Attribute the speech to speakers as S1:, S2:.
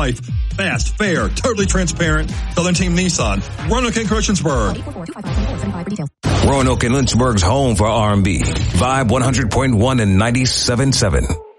S1: life. Fast, fair, totally transparent. Southern Team Nissan. Roanoke and Christiansburg.
S2: Roanoke and Lynchburg's home for R&B. Vibe 100.1 and 97.7.